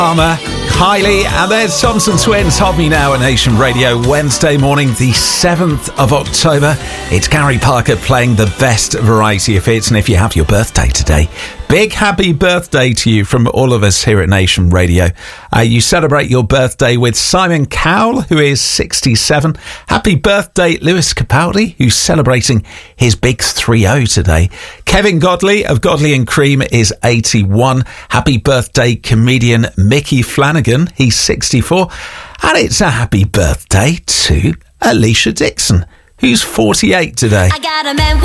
Armour, Kylie, and there's Thompson Twins. Hold Me Now at Nation Radio, Wednesday morning, the 7th of October. It's Gary Parker playing the best variety of hits, and if you have your birthday today, big happy birthday to you from all of us here at Nation Radio. You celebrate your birthday with Simon Cowell, who is 67. Happy birthday, Lewis Capaldi, who's celebrating his big 3-0 today. Kevin Godley of Godley and Cream is 81. Happy birthday, comedian Mickey Flanagan. He's 64. And it's a happy birthday to Alicia Dixon, who's 48 today.